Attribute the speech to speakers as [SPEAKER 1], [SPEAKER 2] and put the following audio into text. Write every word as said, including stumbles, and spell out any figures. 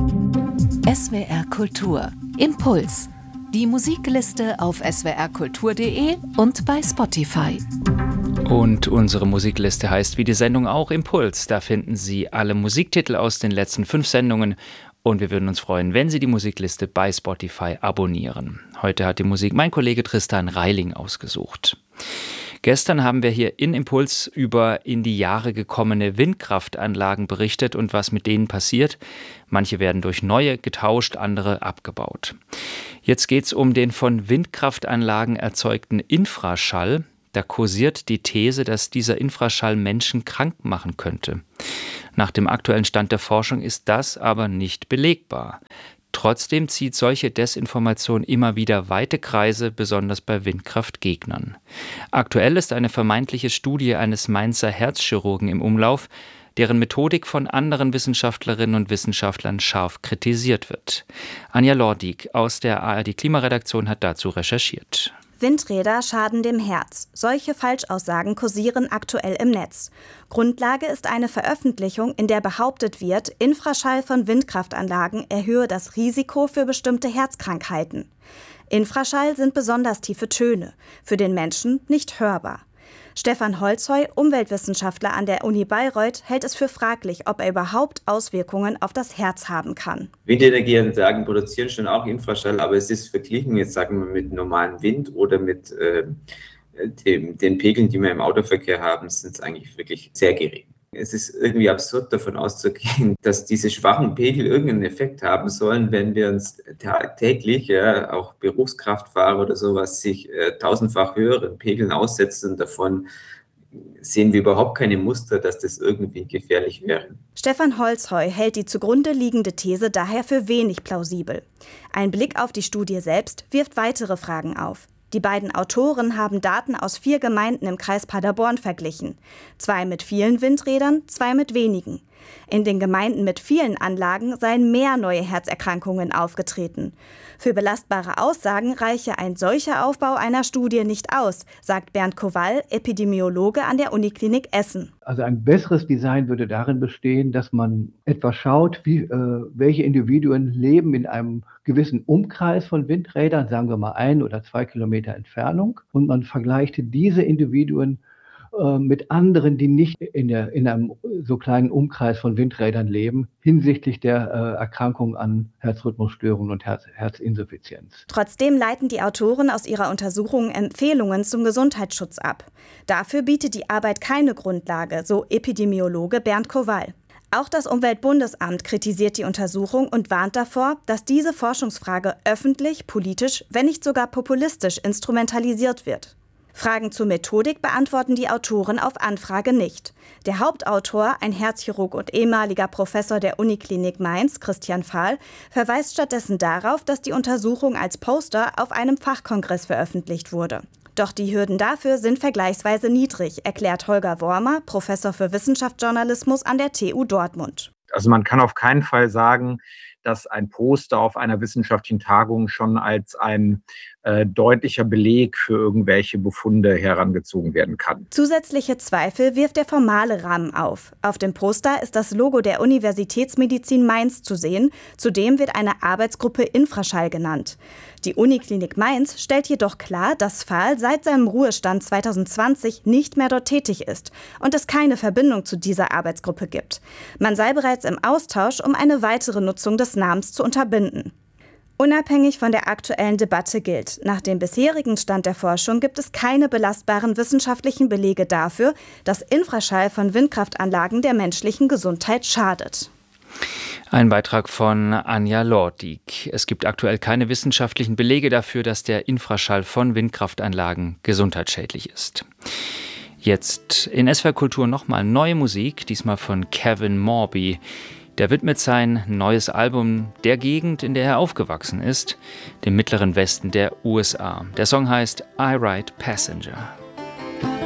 [SPEAKER 1] S W R Kultur. Impuls. Die Musikliste auf s w r kultur punkt d e und bei Spotify.
[SPEAKER 2] Und unsere Musikliste heißt wie die Sendung auch Impuls. Da finden Sie alle Musiktitel aus den letzten fünf Sendungen. Und wir würden uns freuen, wenn Sie die Musikliste bei Spotify abonnieren. Heute hat die Musik mein Kollege Tristan Reiling ausgesucht. Gestern haben wir hier in Impuls über in die Jahre gekommene Windkraftanlagen berichtet und was mit denen passiert. Manche werden durch neue getauscht, andere abgebaut. Jetzt geht es um den von Windkraftanlagen erzeugten Infraschall. Da kursiert die These, dass dieser Infraschall Menschen krank machen könnte. Nach dem aktuellen Stand der Forschung ist das aber nicht belegbar. Trotzdem zieht solche Desinformation immer wieder weite Kreise, besonders bei Windkraftgegnern. Aktuell ist eine vermeintliche Studie eines Mainzer Herzchirurgen im Umlauf, deren Methodik von anderen Wissenschaftlerinnen und Wissenschaftlern scharf kritisiert wird. Anja Lordig aus der A R D-Klimaredaktion hat dazu recherchiert.
[SPEAKER 3] Windräder schaden dem Herz. Solche Falschaussagen kursieren aktuell im Netz. Grundlage ist eine Veröffentlichung, in der behauptet wird, Infraschall von Windkraftanlagen erhöhe das Risiko für bestimmte Herzkrankheiten. Infraschall sind besonders tiefe Töne, für den Menschen nicht hörbar. Stefan Holzheu, Umweltwissenschaftler an der Uni Bayreuth, hält es für fraglich, ob er überhaupt Auswirkungen auf das Herz haben kann.
[SPEAKER 4] Windenergieanlagen produzieren schon auch Infraschall, aber es ist verglichen jetzt sagen wir mit normalem Wind oder mit äh, dem, den Pegeln, die wir im Autoverkehr haben, sind es eigentlich wirklich sehr gering. Es ist irgendwie absurd davon auszugehen, dass diese schwachen Pegel irgendeinen Effekt haben sollen, wenn wir uns tagtäglich, ja, auch Berufskraftfahrer oder sowas, sich äh, tausendfach höheren Pegeln aussetzen und davon sehen wir überhaupt keine Muster, dass das irgendwie gefährlich wäre.
[SPEAKER 3] Stefan Holzheu hält die zugrunde liegende These daher für wenig plausibel. Ein Blick auf die Studie selbst wirft weitere Fragen auf. Die beiden Autoren haben Daten aus vier Gemeinden im Kreis Paderborn verglichen. Zwei mit vielen Windrädern, zwei mit wenigen. In den Gemeinden mit vielen Anlagen seien mehr neue Herzerkrankungen aufgetreten. Für belastbare Aussagen reiche ein solcher Aufbau einer Studie nicht aus, sagt Bernd Kowal, Epidemiologe an der Uniklinik Essen.
[SPEAKER 5] Also ein besseres Design würde darin bestehen, dass man etwa schaut, wie, äh, welche Individuen leben in einem gewissen Umkreis von Windrädern, sagen wir mal ein oder zwei Kilometer Entfernung, und man vergleicht diese Individuen äh, mit anderen, die nicht in, der, in einem so kleinen Umkreis von Windrädern leben, hinsichtlich der äh, Erkrankung an Herzrhythmusstörungen und Herz, Herzinsuffizienz.
[SPEAKER 3] Trotzdem leiten die Autoren aus ihrer Untersuchung Empfehlungen zum Gesundheitsschutz ab. Dafür bietet die Arbeit keine Grundlage, so Epidemiologe Bernd Kowal. Auch das Umweltbundesamt kritisiert die Untersuchung und warnt davor, dass diese Forschungsfrage öffentlich, politisch, wenn nicht sogar populistisch instrumentalisiert wird. Fragen zur Methodik beantworten die Autoren auf Anfrage nicht. Der Hauptautor, ein Herzchirurg und ehemaliger Professor der Uniklinik Mainz, Christian Fahl, verweist stattdessen darauf, dass die Untersuchung als Poster auf einem Fachkongress veröffentlicht wurde. Doch die Hürden dafür sind vergleichsweise niedrig, erklärt Holger Wormer, Professor für Wissenschaftsjournalismus an der T U Dortmund.
[SPEAKER 6] Also man kann auf keinen Fall sagen, dass ein Poster auf einer wissenschaftlichen Tagung schon als ein äh, deutlicher Beleg für irgendwelche Befunde herangezogen werden kann.
[SPEAKER 3] Zusätzliche Zweifel wirft der formale Rahmen auf. Auf dem Poster ist das Logo der Universitätsmedizin Mainz zu sehen. Zudem wird eine Arbeitsgruppe Infraschall genannt. Die Uniklinik Mainz stellt jedoch klar, dass Fahl seit seinem Ruhestand zwanzig zwanzig nicht mehr dort tätig ist und es keine Verbindung zu dieser Arbeitsgruppe gibt. Man sei bereits im Austausch, um eine weitere Nutzung des Namens zu unterbinden. Unabhängig von der aktuellen Debatte gilt, nach dem bisherigen Stand der Forschung gibt es keine belastbaren wissenschaftlichen Belege dafür, dass Infraschall von Windkraftanlagen der menschlichen Gesundheit schadet.
[SPEAKER 2] Ein Beitrag von Anja Lordig. Es gibt aktuell keine wissenschaftlichen Belege dafür, dass der Infraschall von Windkraftanlagen gesundheitsschädlich ist. Jetzt in S W R Kultur nochmal neue Musik, diesmal von Kevin Morby. Der widmet sein neues Album der Gegend, in der er aufgewachsen ist, dem mittleren Westen der U S A. Der Song heißt I Ride Passenger.